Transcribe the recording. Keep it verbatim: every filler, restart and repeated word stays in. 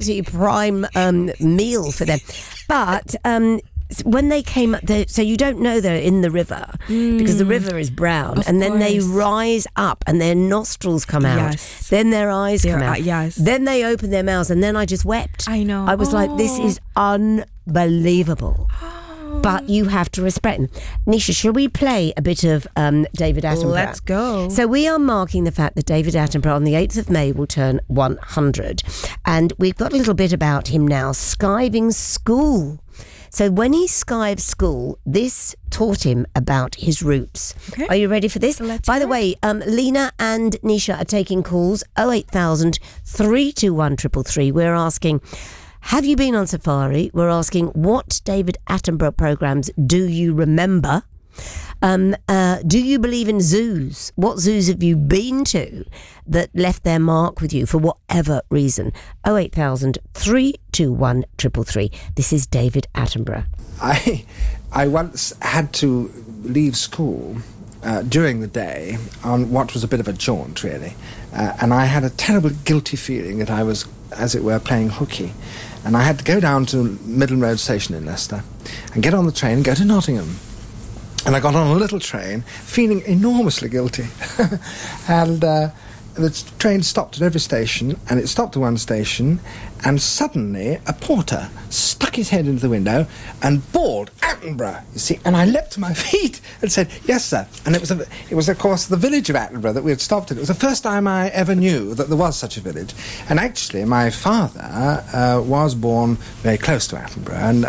absolutely prime um, meal for them. But um, when they came up, so you don't know they're in the river mm. because the river is brown, of and then course. they rise up and their nostrils come out, yes. then their eyes They're, come out, uh, yes. then they open their mouths, and then I just wept. I know. I was oh. like, this is unbelievable. But you have to respect them. Nisha, shall we play a bit of um, David Attenborough? Let's go. So we are marking the fact that David Attenborough on the eighth of May will turn one hundred. And we've got a little bit about him now, skiving school. So when he skived school, this taught him about his roots. Okay. Are you ready for this? Let's By the go. way, um, Lena and Nisha are taking calls oh eight thousand, three two one, three three three. We're asking... Have you been on safari? We're asking, what David Attenborough programs do you remember? Um, uh, do you believe in zoos? What zoos have you been to that left their mark with you for whatever reason? oh eight thousand, three two one, three three three. This is David Attenborough. I, I once had to leave school uh, during the day on what was a bit of a jaunt, really. Uh, and I had a terrible guilty feeling that I was, as it were, playing hooky. And I had to go down to Midland Road Station in Leicester and get on the train and go to Nottingham. And I got on a little train, feeling enormously guilty. and uh, the train stopped at every station, and it stopped at one station, and suddenly a porter stuck his head into the window and bawled, "Attenborough!" You see, and I leapt to my feet and said, "Yes, sir." And it was, a, it was, of course, the village of Attenborough that we had stopped at. It was the first time I ever knew that there was such a village. And actually, my father uh, was born very close to Attenborough, and